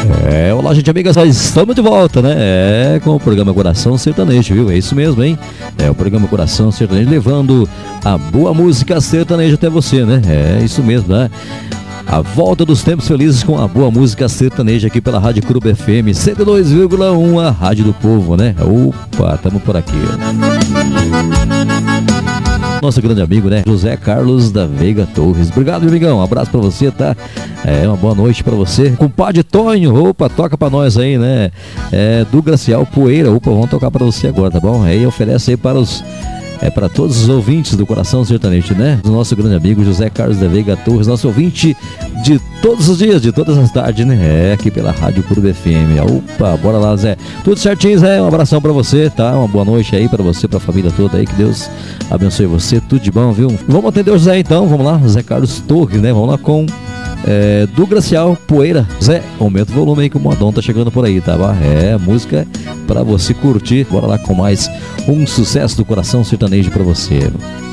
Olá, gente amiga, nós estamos de volta, né? Com o programa Coração Sertanejo, viu? É isso mesmo, hein? O programa Coração Sertanejo levando a boa música sertaneja até você, né? É isso mesmo, né? A volta dos tempos felizes com a boa música sertaneja aqui pela Rádio Clube FM 102,1, a Rádio do Povo, né? Opa, estamos por aqui. Nosso grande amigo, né? José Carlos da Veiga Torres. Obrigado, meu amigão. Um abraço pra você, tá? Uma boa noite pra você. Compadre Tonho, opa, toca pra nós aí, né? Do Gracial Poeira, opa, vamos tocar pra você agora, tá bom? Aí oferece aí para os... para todos os ouvintes do Coração Sertanejo, né? Do nosso grande amigo José Carlos da Veiga Torres, nosso ouvinte de todos os dias, de todas as tardes, né? Aqui pela Rádio Clube FM. Opa, bora lá, Zé. Tudo certinho, Zé? Um abração pra você, tá? Uma boa noite aí pra você, pra família toda aí. Que Deus abençoe você. Tudo de bom, viu? Vamos atender o Zé então, vamos lá. José Carlos Torres, né? Vamos lá com... do Gracial Poeira. Zé, aumenta o volume aí que o modão tá chegando por aí, tá? Música pra você curtir. Bora lá com mais um sucesso do Coração Sertanejo pra você.